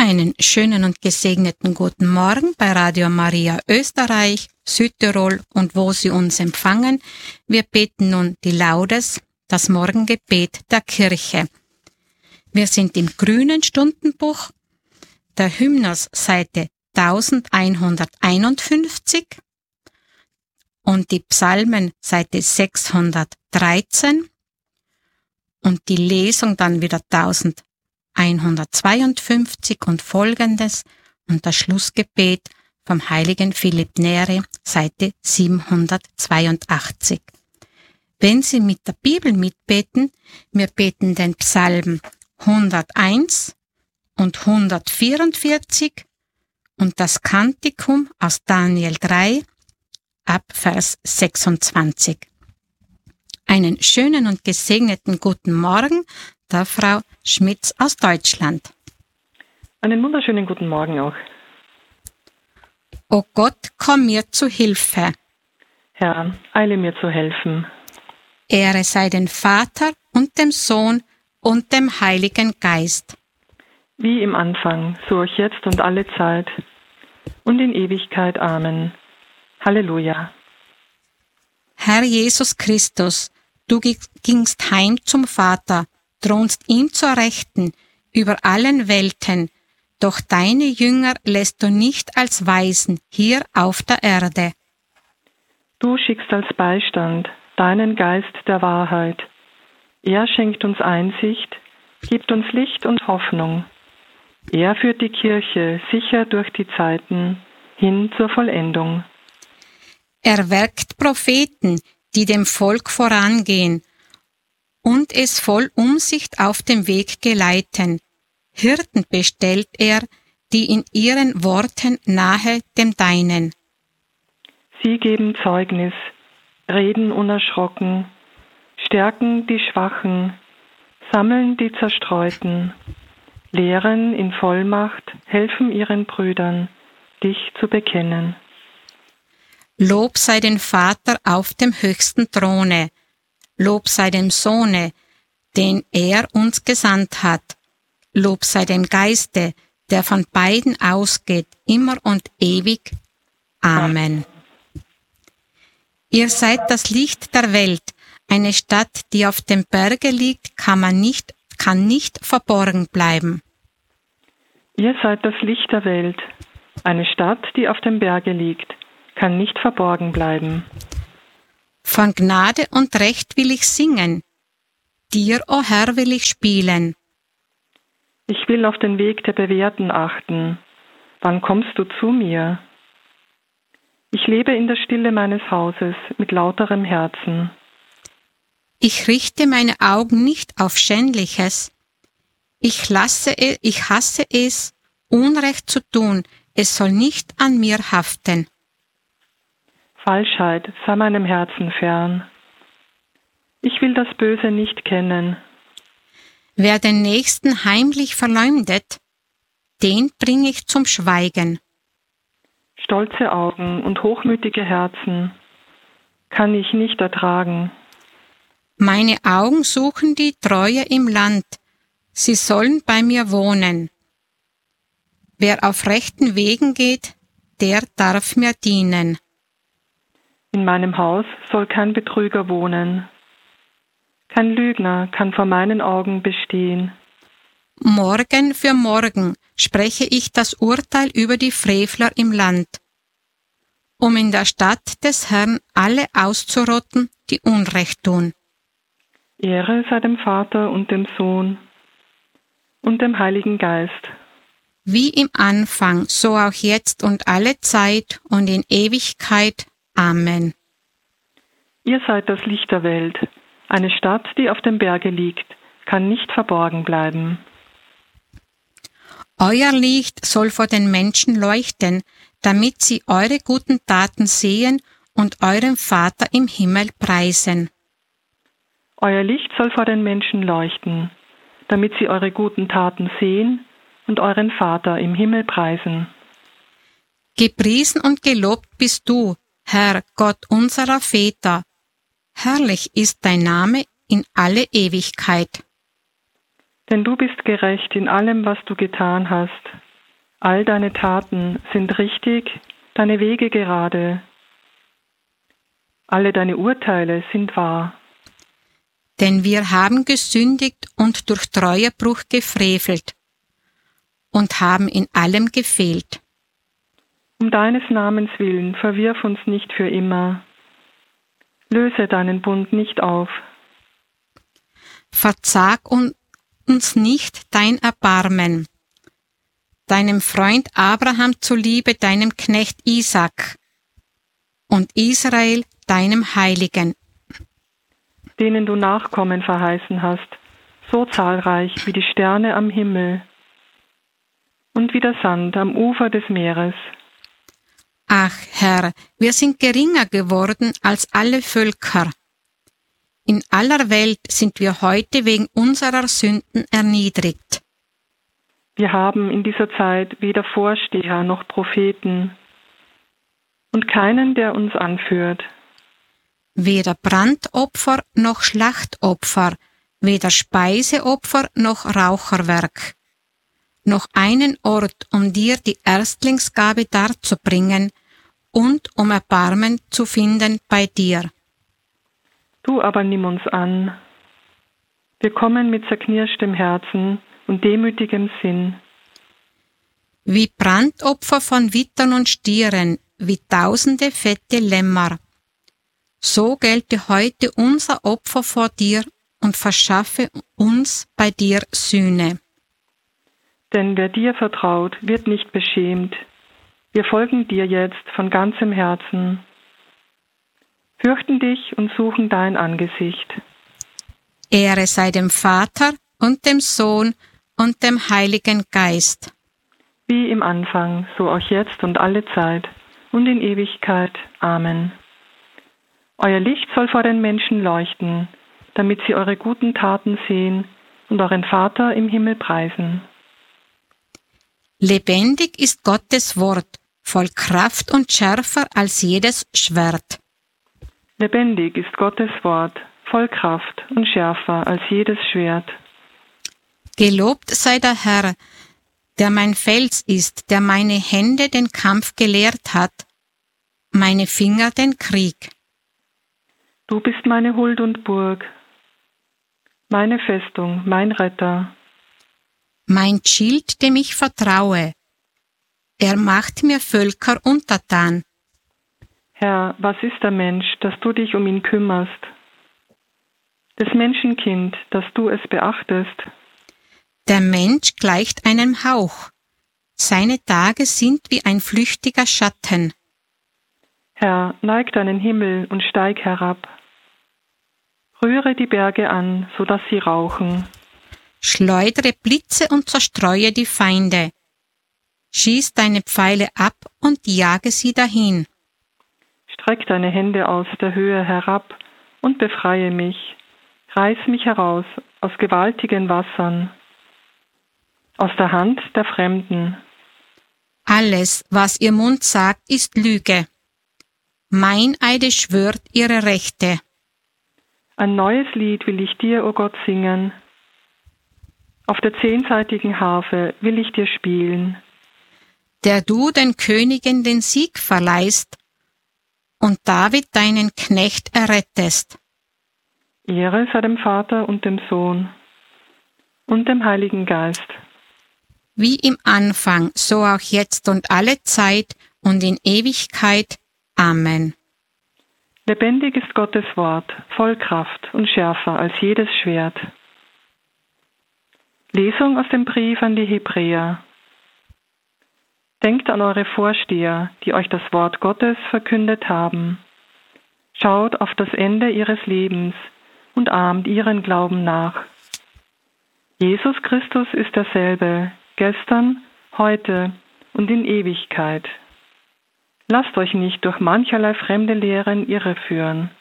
Einen schönen und gesegneten guten Morgen bei Radio Maria Österreich, Südtirol und wo Sie uns empfangen. Wir beten nun die Laudes, das Morgengebet der Kirche. Wir sind im grünen Stundenbuch, der Hymnus Seite 1151 und die Psalmen Seite 613 und die Lesung dann wieder 1152 und folgendes und das Schlussgebet vom heiligen Philipp Neri, Seite 782. Wenn Sie mit der Bibel mitbeten, wir beten den Psalm 101 und 144 und das Kantikum aus Daniel 3 ab Vers 26. Einen schönen und gesegneten guten Morgen der Frau Schmitz aus Deutschland. Einen wunderschönen guten Morgen auch. O Gott, komm mir zu Hilfe. Herr, eile mir zu helfen. Ehre sei dem Vater und dem Sohn und dem Heiligen Geist. Wie im Anfang, so auch jetzt und alle Zeit und in Ewigkeit. Amen. Halleluja. Herr Jesus Christus, du gingst heim zum Vater, thronst ihm zur Rechten über allen Welten, doch deine Jünger lässt du nicht als Waisen hier auf der Erde. Du schickst als Beistand deinen Geist der Wahrheit. Er schenkt uns Einsicht, gibt uns Licht und Hoffnung. Er führt die Kirche sicher durch die Zeiten hin zur Vollendung. Er werkt Propheten, die dem Volk vorangehen und es voll Umsicht auf dem Weg geleiten. Hirten bestellt er, die in ihren Worten nahe dem Deinen. Sie geben Zeugnis, reden unerschrocken, stärken die Schwachen, sammeln die Zerstreuten, lehren in Vollmacht, helfen ihren Brüdern, dich zu bekennen. Lob sei dem Vater auf dem höchsten Throne, Lob sei dem Sohne, den er uns gesandt hat. Lob sei dem Geiste, der von beiden ausgeht, immer und ewig. Amen. Ihr seid das Licht der Welt. Eine Stadt, die auf dem Berge liegt, kann nicht verborgen bleiben. Ihr seid das Licht der Welt. Eine Stadt, die auf dem Berge liegt, kann nicht verborgen bleiben. Von Gnade und Recht will ich singen. Dir, o Herr, will ich spielen. Ich will auf den Weg der Bewährten achten. Wann kommst du zu mir? Ich lebe in der Stille meines Hauses mit lauterem Herzen. Ich richte meine Augen nicht auf Schändliches. Ich hasse es, Unrecht zu tun. Es soll nicht an mir haften. Falschheit sei meinem Herzen fern. Ich will das Böse nicht kennen. Wer den Nächsten heimlich verleumdet, den bringe ich zum Schweigen. Stolze Augen und hochmütige Herzen kann ich nicht ertragen. Meine Augen suchen die Treue im Land, sie sollen bei mir wohnen. Wer auf rechten Wegen geht, der darf mir dienen. In meinem Haus soll kein Betrüger wohnen. Kein Lügner kann vor meinen Augen bestehen. Morgen für morgen spreche ich das Urteil über die Frevler im Land, um in der Stadt des Herrn alle auszurotten, die Unrecht tun. Ehre sei dem Vater und dem Sohn und dem Heiligen Geist. Wie im Anfang, so auch jetzt und alle Zeit und in Ewigkeit. Amen. Ihr seid das Licht der Welt. Eine Stadt, die auf dem Berge liegt, kann nicht verborgen bleiben. Euer Licht soll vor den Menschen leuchten, damit sie eure guten Taten sehen und euren Vater im Himmel preisen. Euer Licht soll vor den Menschen leuchten, damit sie eure guten Taten sehen und euren Vater im Himmel preisen. Gepriesen und gelobt bist du, Herr Gott unserer Väter. Herrlich ist dein Name in alle Ewigkeit. Denn du bist gerecht in allem, was du getan hast, All deine Taten sind richtig, deine Wege gerade. Alle deine Urteile sind wahr. Denn wir haben gesündigt und durch Treuebruch gefrevelt und haben in allem gefehlt. Um deines Namens willen verwirf uns nicht für immer. Löse deinen Bund nicht auf. Verzag uns nicht dein Erbarmen, deinem Freund Abraham zuliebe, deinem Knecht Isaak und Israel, deinem Heiligen, Denen du Nachkommen verheißen hast, so zahlreich wie die Sterne am Himmel und wie der Sand am Ufer des Meeres. Ach, Herr, wir sind geringer geworden als alle Völker. In aller Welt sind wir heute wegen unserer Sünden erniedrigt. Wir haben in dieser Zeit weder Vorsteher noch Propheten und keinen, der uns anführt. Weder Brandopfer noch Schlachtopfer, weder Speiseopfer noch Raucherwerk. Noch einen Ort, um dir die Erstlingsgabe darzubringen und um Erbarmen zu finden bei dir. Du aber nimm uns an. Wir kommen mit zerknirschtem Herzen und demütigem Sinn. Wie Brandopfer von Wittern und Stieren, wie tausende fette Lämmer. So gelte heute unser Opfer vor dir und verschaffe uns bei dir Sühne. Denn wer dir vertraut, wird nicht beschämt. Wir folgen dir jetzt von ganzem Herzen, fürchten dich und suchen dein Angesicht. Ehre sei dem Vater und dem Sohn und dem Heiligen Geist. Wie im Anfang, so auch jetzt und alle Zeit und in Ewigkeit. Amen. Euer Licht soll vor den Menschen leuchten, damit sie eure guten Taten sehen und euren Vater im Himmel preisen. Lebendig ist Gottes Wort, voll Kraft und schärfer als jedes Schwert. Lebendig ist Gottes Wort, voll Kraft und schärfer als jedes Schwert. Gelobt sei der Herr, der mein Fels ist, der meine Hände den Kampf gelehrt hat, meine Finger den Krieg. Du bist meine Huld und Burg, meine Festung, mein Retter. Mein Schild, dem ich vertraue. Er macht mir Völker untertan. Herr, was ist der Mensch, dass du dich um ihn kümmerst? Das Menschenkind, dass du es beachtest. Der Mensch gleicht einem Hauch. Seine Tage sind wie ein flüchtiger Schatten. Herr, neig deinen Himmel und steig herab. Rühre die Berge an, so dass sie rauchen. Schleudere Blitze und zerstreue die Feinde. Schieß deine Pfeile ab und jage sie dahin. Streck deine Hände aus der Höhe herab und befreie mich. Reiß mich heraus aus gewaltigen Wassern, aus der Hand der Fremden. Alles, was ihr Mund sagt, ist Lüge. Meineide schwört ihre Rechte. Ein neues Lied will ich dir, o Gott, singen. Auf der 10-saitigen Harfe will ich dir spielen. Der du den Königen den Sieg verleihst und David deinen Knecht errettest. Ehre sei dem Vater und dem Sohn und dem Heiligen Geist. Wie im Anfang, so auch jetzt und alle Zeit und in Ewigkeit. Amen. Lebendig ist Gottes Wort, voll Kraft und schärfer als jedes Schwert. Lesung aus dem Brief an die Hebräer. Denkt an eure Vorsteher, die euch das Wort Gottes verkündet haben. Schaut auf das Ende ihres Lebens und ahmt ihren Glauben nach. Jesus Christus ist derselbe, gestern, heute und in Ewigkeit. Lasst euch nicht durch mancherlei fremde Lehren irreführen.